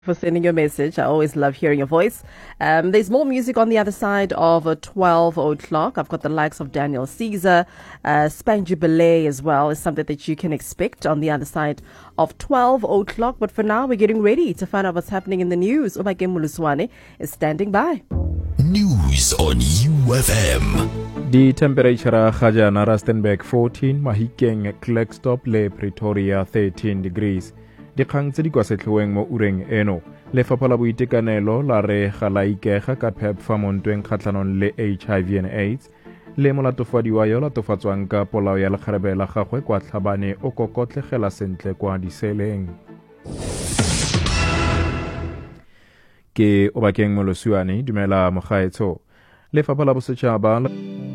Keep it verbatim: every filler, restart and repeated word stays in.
For sending your message. I always love hearing your voice. Um, there's more music on the other side of uh, twelve o'clock. I've got the likes of Daniel Caesar, uh, Spanji Ballet as well is something that you can expect on the other side of twelve o'clock. But for now, we're getting ready to find out what's happening in the news. Obake Muluswane is standing by. News on U F M. The temperature Khajana Rustenburg fourteen, Mahikeng, Klerksdorp le Pretoria thirteen degrees. Dikgang tse di kwa setlhoeng mo ureng eno lefapha la boitekanelo la re ga la ikega ka phepfa mo ntweng kgatlhanong le H I V and AIDS le molatofadiwa yo latofatswang ka polao ya lekgarebe la gagwe kwa Tlhabane o kokotlegela sentle kwa diseleng. Ke Obakeng Molosiwane dumela mogaetsho lefapha la bosetšhaba